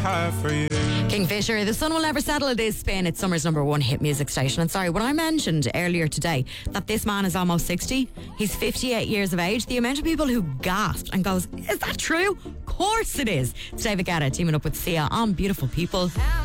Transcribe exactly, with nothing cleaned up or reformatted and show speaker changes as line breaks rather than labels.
have for you.
Kingfisher, The Sun Will Never Settle. It is Spin. It's summer's number one hit music station. And sorry, when I mentioned earlier today that this man is almost sixty, he's fifty-eight years of age, the amount of people who gasped and goes, is that true? Of course it is. It's David Guetta teaming up with Sia on Beautiful People.